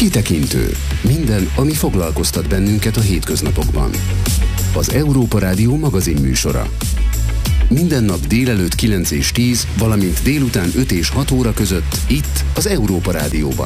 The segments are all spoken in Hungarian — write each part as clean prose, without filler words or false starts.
Kitekintő. Minden, ami foglalkoztat bennünket a hétköznapokban. Az Európa Rádió magazinműsora. Minden nap délelőtt 9 és 10, valamint délután 5 és 6 óra között itt az Európa Rádióban.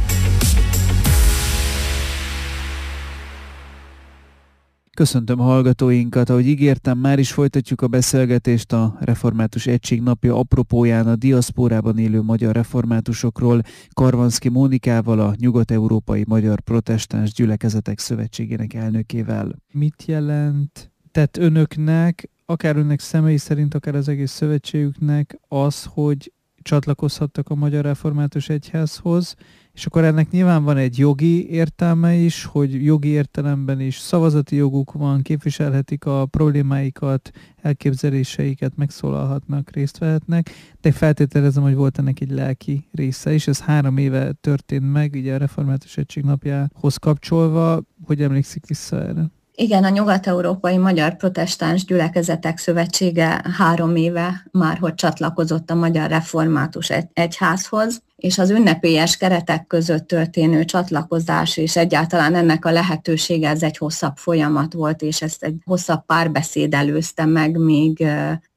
Köszöntöm a hallgatóinkat, ahogy ígértem, már is folytatjuk a beszélgetést a Református Egység napja apropóján a diaszpórában élő magyar reformátusokról, Karvanszky Mónikával, a Nyugat-Európai Magyar Protestáns Gyülekezetek Szövetségének elnökével. Mit jelent tett önöknek, akár önnek személy szerint, akár az egész szövetségüknek az, hogy csatlakozhattak a Magyar Református Egyházhoz, és akkor ennek nyilván van egy jogi értelme is, hogy jogi értelemben is szavazati joguk van, képviselhetik a problémáikat, elképzeléseiket, megszólalhatnak, részt vehetnek, de feltételezem, hogy volt ennek egy lelki része is. Ez 3 éve történt meg, ugye a Református Egység napjához kapcsolva. Hogy emlékszik vissza erre? Igen, a Nyugat-Európai Magyar Protestáns Gyülekezetek Szövetsége 3 éve már hogy csatlakozott a Magyar Református Egyházhoz, és az ünnepélyes keretek között történő csatlakozás és egyáltalán ennek a lehetősége, ez egy hosszabb folyamat volt, és ezt egy hosszabb párbeszéd előzte meg, míg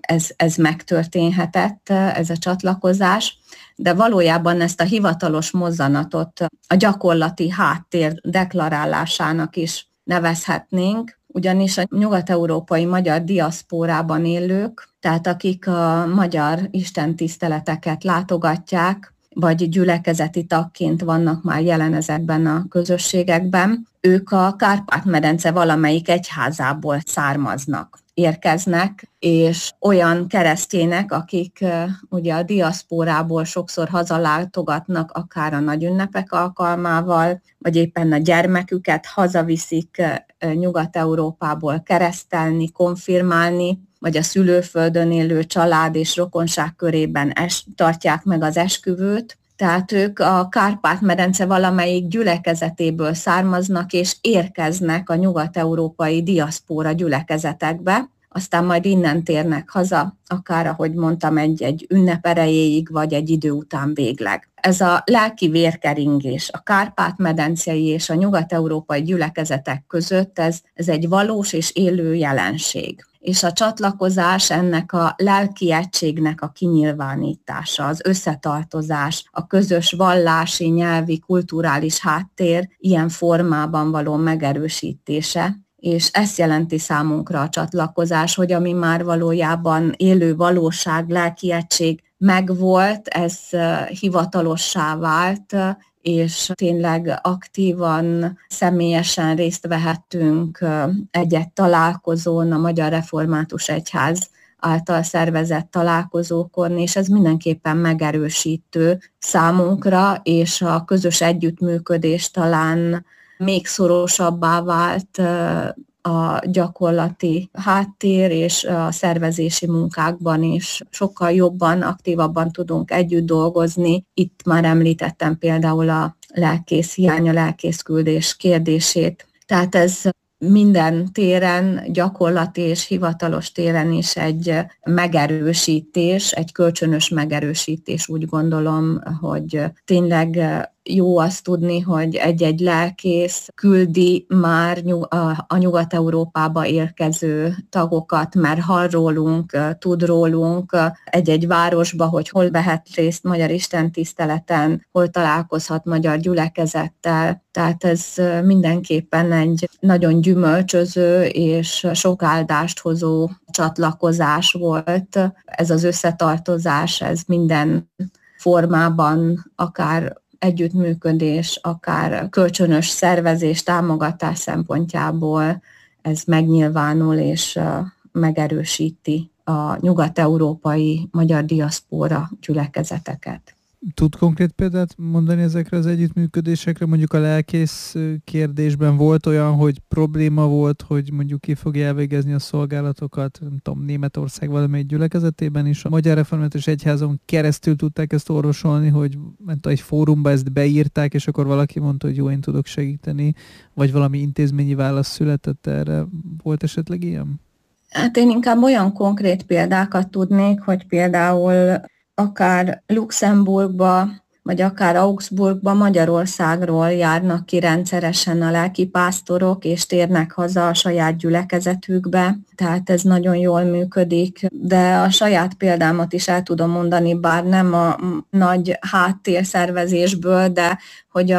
ez megtörténhetett, ez a csatlakozás. De valójában ezt a hivatalos mozzanatot a gyakorlati háttér deklarálásának is nevezhetnénk, ugyanis a nyugat-európai magyar diaszpórában élők, tehát akik a magyar istentiszteleteket látogatják, vagy gyülekezeti tagként vannak már jelen ezekben a közösségekben, ők a Kárpát-medence valamelyik egyházából származnak, érkeznek, és olyan keresztények, akik ugye a diaszpórából sokszor hazalátogatnak, akár a nagy ünnepek alkalmával, vagy éppen a gyermeküket hazaviszik Nyugat-Európából keresztelni, konfirmálni, vagy a szülőföldön élő család és rokonság körében tartják meg az esküvőt. Tehát ők a Kárpát-medence valamelyik gyülekezetéből származnak, és érkeznek a nyugat-európai diaszpóra gyülekezetekbe, aztán majd innen térnek haza, akár, ahogy mondtam, egy ünnep erejéig, vagy egy idő után végleg. Ez a lelki vérkeringés a Kárpát-medencei és a nyugat-európai gyülekezetek között, ez egy valós és élő jelenség. És a csatlakozás ennek a lelki egységnek a kinyilvánítása, az összetartozás, a közös vallási, nyelvi, kulturális háttér ilyen formában való megerősítése, és ezt jelenti számunkra a csatlakozás, hogy ami már valójában élő valóság, lelki egység megvolt, ez hivatalossá vált, és tényleg aktívan, személyesen részt vehettünk egy-egy találkozón, a Magyar Református Egyház által szervezett találkozókon, és ez mindenképpen megerősítő számunkra, és a közös együttműködés talán még szorosabbá vált a gyakorlati háttér és a szervezési munkákban is sokkal jobban, aktívabban tudunk együtt dolgozni. Itt már említettem például a lelkész hiány, a lelkészküldés kérdését. Tehát ez minden téren, gyakorlati és hivatalos téren is egy megerősítés, egy kölcsönös megerősítés, úgy gondolom, hogy tényleg jó azt tudni, hogy egy-egy lelkész küldi már a Nyugat-Európába érkező tagokat, mert hall rólunk, tud rólunk egy-egy városba, hogy hol vehet részt magyar istentiszteleten, hol találkozhat magyar gyülekezettel. Tehát ez mindenképpen egy nagyon gyümölcsöző és sok áldást hozó csatlakozás volt. Ez az összetartozás, ez minden formában, akár együttműködés, akár kölcsönös szervezés, támogatás szempontjából ez megnyilvánul és megerősíti a nyugat-európai magyar diaszpóra gyülekezeteket. Tud konkrét példát mondani ezekre az együttműködésekre? Mondjuk a lelkész kérdésben volt olyan, hogy probléma volt, hogy mondjuk ki fogja elvégezni a szolgálatokat, nem tudom, Németország valamelyik gyülekezetében is. A Magyar Református Egyházon keresztül tudták ezt orvosolni, hogy egy fórumba ezt beírták, és akkor valaki mondta, hogy jó, én tudok segíteni, vagy valami intézményi válasz született erre. Volt esetleg ilyen? Hát én inkább olyan konkrét példákat tudnék, hogy például akár Luxemburgba, vagy akár Augsburgba, Magyarországról járnak ki rendszeresen a lelkipásztorok, és térnek haza a saját gyülekezetükbe, tehát ez nagyon jól működik, de a saját példámat is el tudom mondani, bár nem a nagy háttérszervezésből, de hogy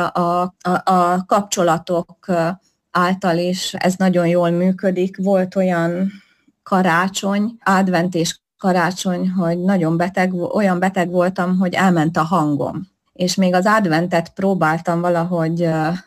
a kapcsolatok által is ez nagyon jól működik. Volt olyan karácsony, adventés karácsony, hogy olyan beteg voltam, hogy elment a hangom. És még az adventet próbáltam valahogy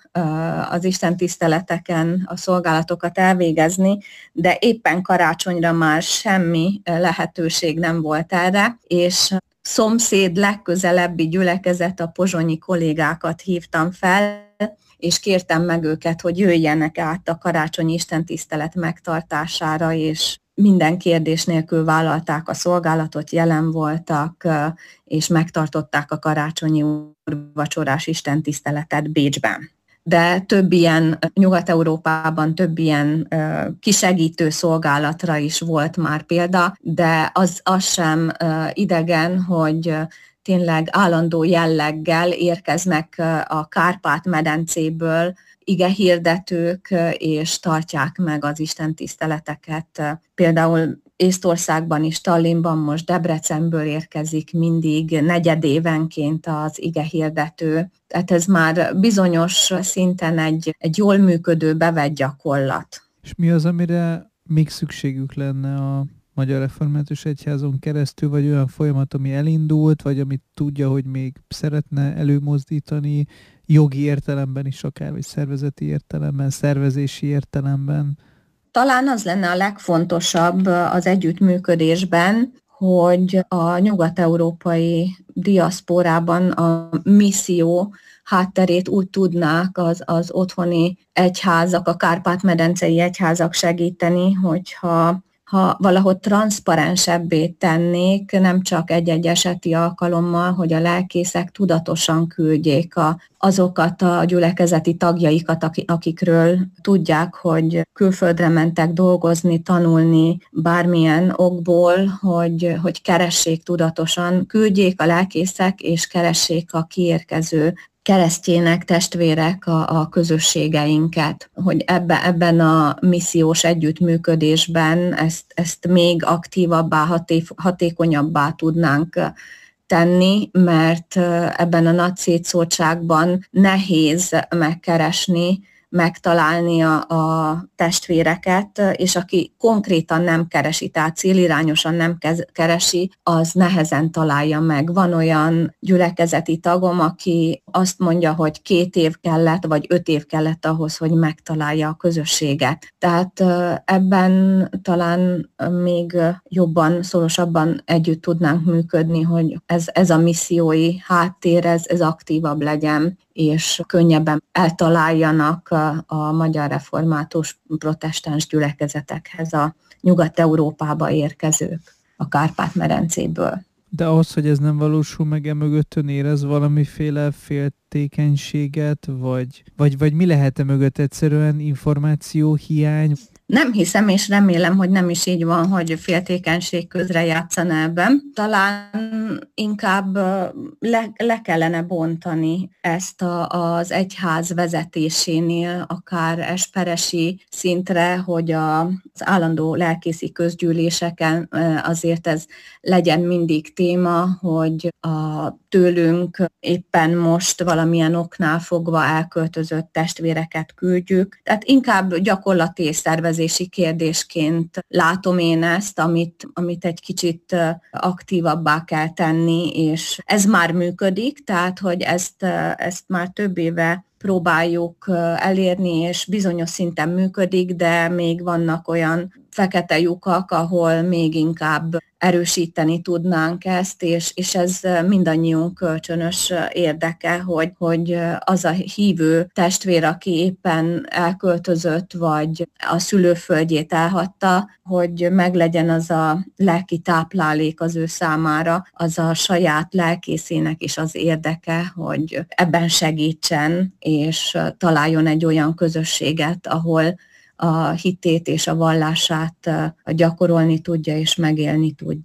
az istentiszteleteken a szolgálatokat elvégezni, de éppen karácsonyra már semmi lehetőség nem volt erre, és szomszéd legközelebbi gyülekezet, a pozsonyi kollégákat hívtam fel, és kértem meg őket, hogy jöjjenek át a karácsonyi istentisztelet megtartására, és minden kérdés nélkül vállalták a szolgálatot, jelen voltak, és megtartották a karácsonyi úrvacsorás istentiszteletet Bécsben. De több ilyen, Nyugat-Európában több ilyen kisegítő szolgálatra is volt már példa, de az sem idegen, hogy tényleg állandó jelleggel érkeznek a Kárpát-medencéből igehirdetők, és tartják meg az istentiszteleteket. Például Észtországban is, Tallinnban, most Debrecenből érkezik mindig negyedévenként az igehirdető. Tehát ez már bizonyos szinten egy jól működő, bevett gyakorlat. És mi az, amire még szükségük lenne a Magyar Református Egyházon keresztül, vagy olyan folyamat, ami elindult, vagy amit tudja, hogy még szeretne előmozdítani, jogi értelemben is akár, vagy szervezeti értelemben, szervezési értelemben? Talán az lenne a legfontosabb az együttműködésben, hogy a nyugat-európai diaszporában a misszió hátterét úgy tudnák az otthoni egyházak, a Kárpát-medencei egyházak segíteni, hogyha valahogy transzparensebbé tennék, nem csak egy-egy eseti alkalommal, hogy a lelkészek tudatosan küldjék azokat a gyülekezeti tagjaikat, akikről tudják, hogy külföldre mentek dolgozni, tanulni bármilyen okból, hogy keressék tudatosan, küldjék a lelkészek, és keressék a kiérkező keresztjének, testvérek a közösségeinket, hogy ebben a missziós együttműködésben ezt még aktívabbá, hatékonyabbá tudnánk tenni, mert ebben a nagy szétszórtságban nehéz megtalálni a testvéreket, és aki konkrétan nem keresi, tehát célirányosan nem keresi, az nehezen találja meg. Van olyan gyülekezeti tagom, aki azt mondja, hogy 2 év kellett, vagy 5 év kellett ahhoz, hogy megtalálja a közösséget. Tehát ebben talán még jobban, szorosabban együtt tudnánk működni, hogy ez a missziói háttér, ez aktívabb legyen, és könnyebben eltaláljanak a magyar református protestáns gyülekezetekhez a Nyugat-Európába érkezők a Kárpát-medencéből. De ahhoz, hogy ez nem valósul meg, emögött érez valamiféle féltékenységet, vagy mi lehet mögött, egyszerűen információhiány? Nem hiszem, és remélem, hogy nem is így van, hogy féltékenység közre játszana ebben. Talán inkább le kellene bontani ezt az egyház vezetésénél, akár esperesi szintre, hogy az állandó lelkészi közgyűléseken azért ez legyen mindig téma, hogy a tőlünk éppen most valamilyen oknál fogva elköltözött testvéreket küldjük. Tehát inkább gyakorlati és szervezési kérdésként látom én ezt, amit egy kicsit aktívabbá kell tenni, és ez már működik, tehát hogy ezt már több éve próbáljuk elérni, és bizonyos szinten működik, de még vannak olyan fekete lyukak, ahol még inkább erősíteni tudnánk ezt, és ez mindannyiunk kölcsönös érdeke, hogy az a hívő testvér, aki éppen elköltözött, vagy a szülőföldjét elhagyta, hogy meglegyen az a lelki táplálék az ő számára, az a saját lelkészének is az érdeke, hogy ebben segítsen, és találjon egy olyan közösséget, ahol a hitét és a vallását gyakorolni tudja és megélni tudja.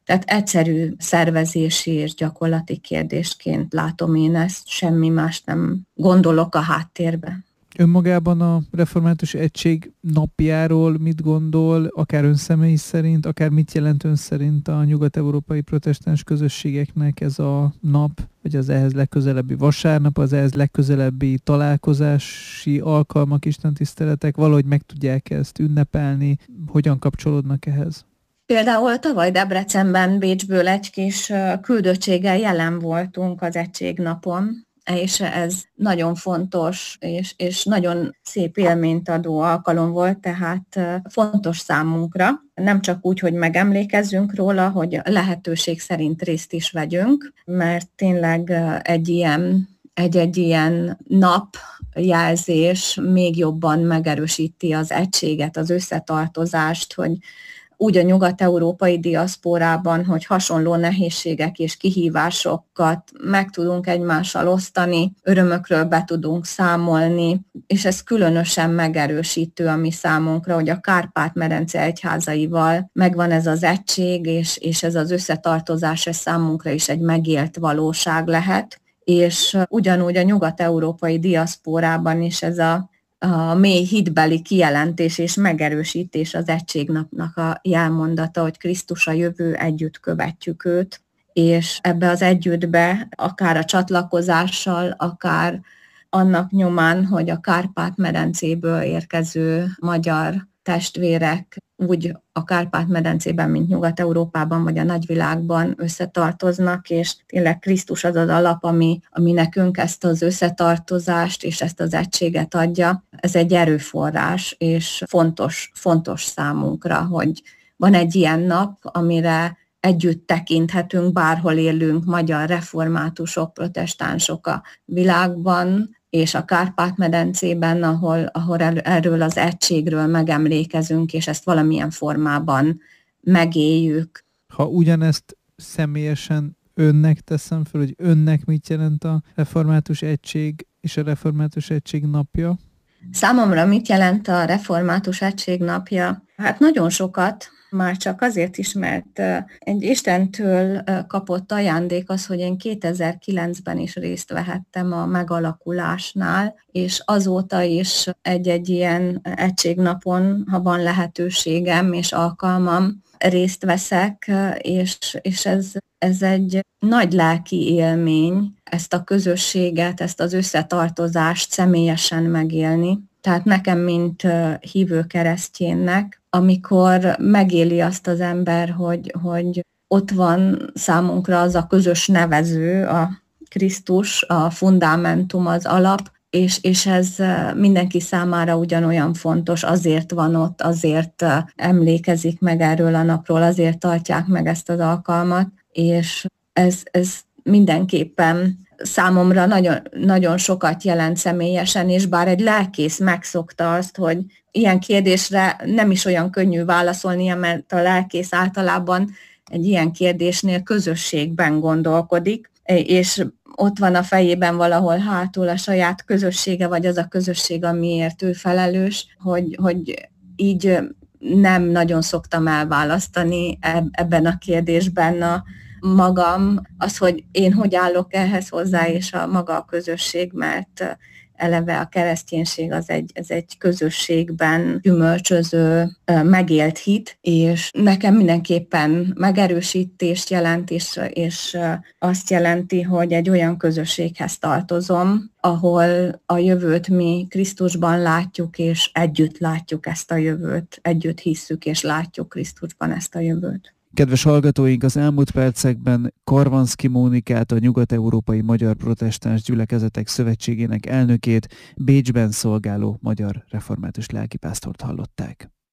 Tehát egyszerű szervezési és gyakorlati kérdésként látom én ezt, semmi más nem gondolok a háttérbe. Önmagában a Református Egység napjáról mit gondol, akár ön személy szerint, akár mit jelent ön szerint a nyugat-európai protestáns közösségeknek ez a nap, vagy az ehhez legközelebbi vasárnap, az ehhez legközelebbi találkozási alkalmak, istentiszteletek, valahogy meg tudják ezt ünnepelni, hogyan kapcsolódnak ehhez? Például tavaly Debrecenben, Bécsből egy kis küldöttséggel jelen voltunk az Egységnapon, és ez nagyon fontos és nagyon szép élményt adó alkalom volt, tehát fontos számunkra. Nem csak úgy, hogy megemlékezzünk róla, hogy lehetőség szerint részt is vegyünk, mert tényleg egy ilyen napjelzés még jobban megerősíti az egységet, az összetartozást, hogy úgy a nyugat-európai diaszpórában, hogy hasonló nehézségek és kihívásokat meg tudunk egymással osztani, örömökről be tudunk számolni, és ez különösen megerősítő a mi számunkra, hogy a Kárpát-medence egyházaival megvan ez az egység, és ez az összetartozás ez számunkra is egy megélt valóság lehet, és ugyanúgy a nyugat-európai diaszpórában is ez a mély hitbeli kijelentés és megerősítés az Egységnapnak a jelmondata, hogy Krisztus a jövő, együtt követjük őt, és ebbe az együttbe akár a csatlakozással, akár annak nyomán, hogy a Kárpát-medencéből érkező magyar testvérek úgy a Kárpát-medencében, mint Nyugat-Európában vagy a nagyvilágban összetartoznak, és tényleg Krisztus az az alap, ami nekünk ezt az összetartozást és ezt az egységet adja. Ez egy erőforrás, és fontos számunkra, hogy van egy ilyen nap, amire együtt tekinthetünk, bárhol élünk, magyar reformátusok, protestánsok a világban, és a Kárpát-medencében, ahol erről az egységről megemlékezünk, és ezt valamilyen formában megéljük. Ha ugyanezt személyesen önnek teszem fel, hogy önnek mit jelent a Református Egység és a Református Egység napja? Számomra mit jelent a Református Egység napja? Hát nagyon sokat, már csak azért is, mert egy Istentől kapott ajándék az, hogy én 2009-ben is részt vehettem a megalakulásnál, és azóta is egy ilyen egységnapon, ha van lehetőségem és alkalmam, részt veszek, és ez egy nagy lelki élmény, ezt a közösséget, ezt az összetartozást személyesen megélni. Tehát nekem, mint hívő kereszténynek, amikor megéli azt az ember, hogy ott van számunkra az a közös nevező, a Krisztus, a fundamentum, az alap, és ez mindenki számára ugyanolyan fontos, azért van ott, azért emlékezik meg erről a napról, azért tartják meg ezt az alkalmat, és ez mindenképpen számomra nagyon, nagyon sokat jelent személyesen, és bár egy lelkész megszokta azt, hogy ilyen kérdésre nem is olyan könnyű válaszolnia, mert a lelkész általában egy ilyen kérdésnél közösségben gondolkodik, és ott van a fejében valahol hátul a saját közössége, vagy az a közösség, amiért ő felelős, hogy így nem nagyon szoktam elválasztani ebben a kérdésben a magam, az, hogy én hogy állok ehhez hozzá, és a maga a közösség, mert eleve a kereszténység az egy közösségben gyümölcsöző, megélt hit, és nekem mindenképpen megerősítést jelent, és azt jelenti, hogy egy olyan közösséghez tartozom, ahol a jövőt mi Krisztusban látjuk, és együtt látjuk ezt a jövőt, együtt hisszük, és látjuk Krisztusban ezt a jövőt. Kedves hallgatóink, az elmúlt percekben Karvanszky Mónikát, a Nyugat-európai Magyar Protestáns Gyülekezetek Szövetségének elnökét, Bécsben szolgáló magyar református lelkipásztort hallották.